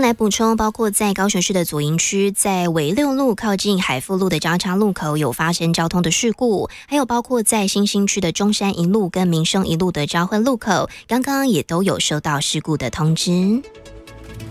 来补充，包括在高雄市的左营区，在纬六路靠近海富路的交叉路口有发生交通的事故，还有包括在新兴区的中山一路跟民生一路的交汇路口，刚刚也都有收到事故的通知。